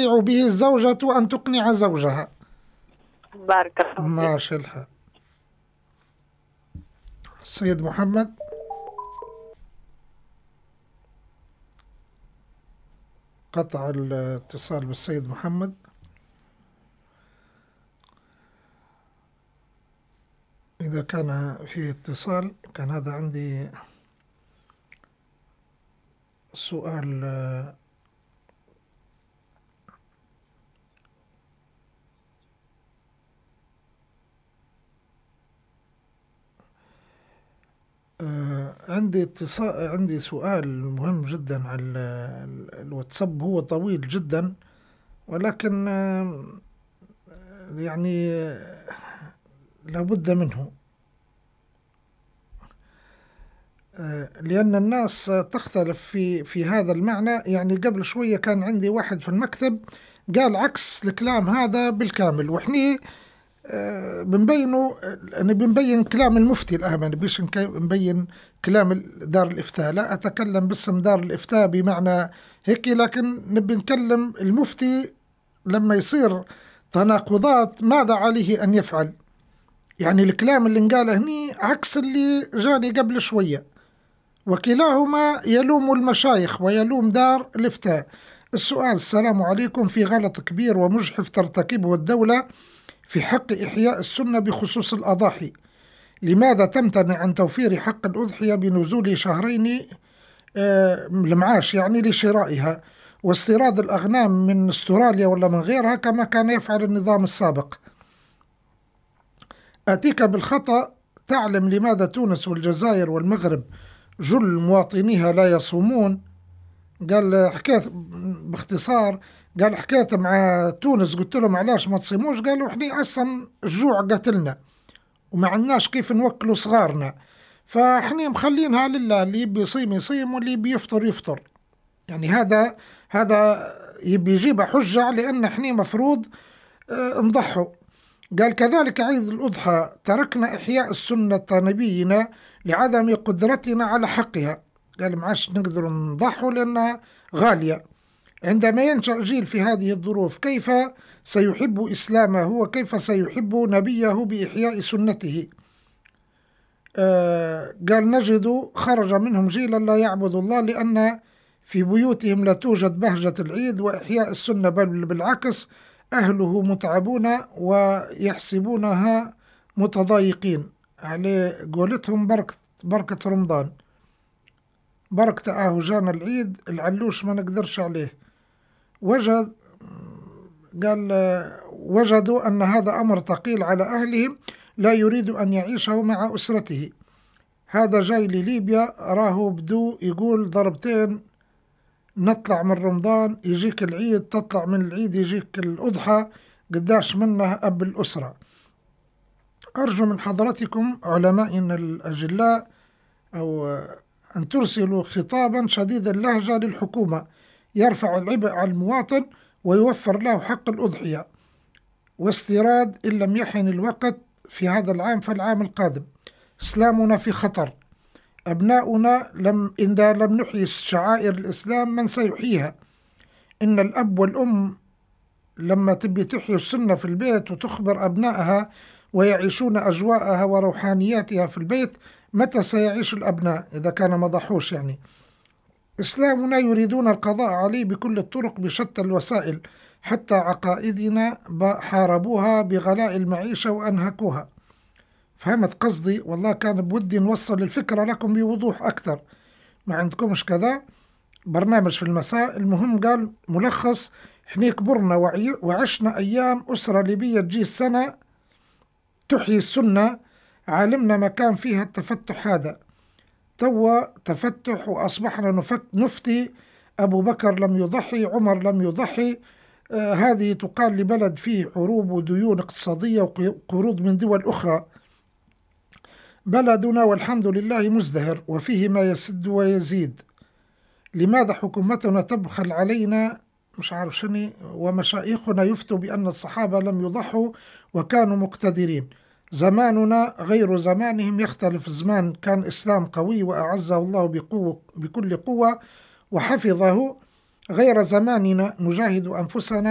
تستطيع به الزوجة أن تقنع زوجها. بارك الله فيك. ماشي الحال. السيد محمد. قطع الاتصال بالسيد محمد. إذا كان في اتصال كان هذا عندي سؤال. عندي اتصال، عندي سؤال مهم جدا على الواتساب، هو طويل جدا ولكن يعني لابد منه، لأن الناس تختلف في هذا المعنى. يعني قبل شوية كان عندي واحد في المكتب قال عكس الكلام هذا بالكامل، وإحنا أنا بنبين كلام المفتي الآن، ما نبيش نبين كلام دار الإفتاء، لا أتكلم باسم دار الإفتاء بمعنى هيك، لكن نبي نكلم المفتي لما يصير تناقضات ماذا عليه أن يفعل. يعني الكلام اللي نقاله هني عكس اللي جاني قبل شوية، وكلاهما يلوم المشايخ ويلوم دار الإفتاء. السؤال: السلام عليكم، في غلط كبير ومجحف ترتكبه الدولة في حق إحياء السنة بخصوص الأضاحي. لماذا تمتنع عن توفير حق الأضحية بنزول شهرين المعاش يعني لشرائها، واستيراد الأغنام من استراليا ولا من غيرها كما كان يفعل النظام السابق؟ أتيك بالخطأ. تعلم لماذا تونس والجزائر والمغرب جل مواطنيها لا يصومون؟ قال حكاية باختصار، قال حكاية مع تونس قلت لهم علاش ما تصيموش؟ قالوا احنا اصلا الجوع قتلنا وما عندناش كيف نوكلوا صغارنا، فاحنا مخلينها لله، اللي يبي يصيم يصيم واللي يبي يفطر يفطر. يعني هذا يبي يجيب حجة لأن احنا مفروض نضحوا. قال كذلك عيد الأضحى تركنا إحياء السنة نبينا لعدم قدرتنا على حقها. قال معاش نقدر نضحوا لأنها غالية. عندما ينشأ جيل في هذه الظروف كيف سيحب إسلامه وكيف سيحب نبيه بإحياء سنته؟ قال نجد خرج منهم جيلا لا يعبد الله لأن في بيوتهم لا توجد بهجة العيد وإحياء السنة، بل بالعكس أهله متعبون ويحسبونها متضايقين. على قولتهم بركة رمضان، بركة جانا العيد العلوش ما نقدرش عليه. وجدوا أن هذا أمر ثقيل على أهلهم لا يريد أن يعيشه مع أسرته. هذا جاي لليبيا راهو بدو يقول ضربتين، نطلع من رمضان يجيك العيد، تطلع من العيد يجيك الأضحى، قداش منه أب الأسرة. أرجو من حضرتكم علمائنا الأجلاء أو أن ترسلوا خطابا شديد اللهجة للحكومة يرفع العبء على المواطن ويوفر له حق الأضحية واستيراد إن لم يحن الوقت في هذا العام فالعام القادم. إسلامنا في خطر، أبناؤنا إذا لم نحيي شعائر الإسلام من سيحييها؟ إن الأب والأم لما تبي تحيي السنة في البيت وتخبر أبنائها ويعيشون أجواءها وروحانياتها في البيت، متى سيعيش الأبناء إذا كان ما ضحوش؟ يعني إسلامنا يريدون القضاء عليه بكل الطرق بشتى الوسائل، حتى عقائدنا حاربوها بغلاء المعيشة وأنهكوها. فهمت قصدي؟ والله كان بودي نوصل الفكرة لكم بوضوح أكثر، ما عندكمش كذا برنامج في المساء. المهم قال ملخص: احنا كبرنا وعشنا أيام أسرة ليبية تجي السنة تحيي السنة، علمنا ما كان فيها التفتح هذا. توا تفتح وأصبحنا نفتي أبو بكر لم يضحي، عمر لم يضحي. هذه تقال لبلد فيه حروب وديون اقتصادية وقروض من دول أخرى. بلدنا والحمد لله مزدهر وفيه ما يسد ويزيد. لماذا حكومتنا تبخل علينا؟ مش عارف شنو. ومشايخنا يفتوا بأن الصحابة لم يضحوا وكانوا مقتدرين. زماننا غير زمانهم، يختلف الزمان. كان إسلام قوي وأعزه الله بكل قوة وحفظه، غير زماننا نجاهد أنفسنا